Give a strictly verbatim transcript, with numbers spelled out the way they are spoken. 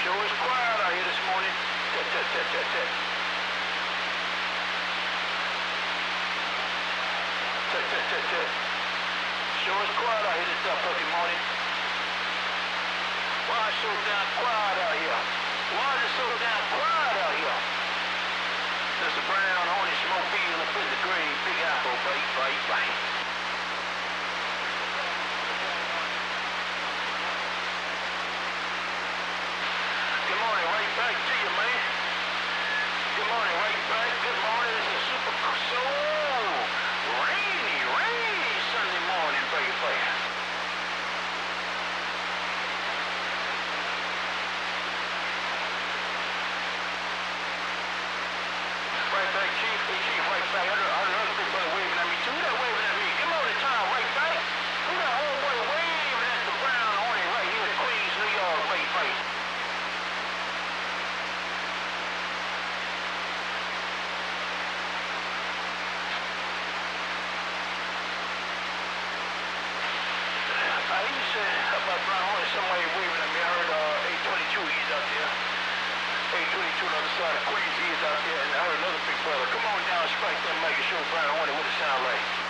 Sure is quiet out here this morning. Tut, tut, tut, tut, tut. Tut, tut, tut, tut. Sure is quiet out here this uh, fucking morning. Why is it so damn quiet out here? Why is it so damn quiet out here? Mister Brown, Horny, Smoke Bean, and the the green, Big Apple, bite, bite, bite. Good morning, right back to you, man. Good morning, right back. Good morning. This is super so rainy, rainy Sunday morning, baby. Right back, Chief. Hey, Chief, right back. I heard another big brother waving at me, too. Who that waving at me? Good morning, Tom, right back. Who that homeboy waving at the Brown Horny right here in Queens, New York, right back? I hear you say about Brown Horny, somebody waving at me. I heard uh, eight twenty-two, he's out there. eight twenty-two on the other side of Queens, he's out there. And I heard another big brother. Come on down, strike that mic and show Brown Horny what it sound like.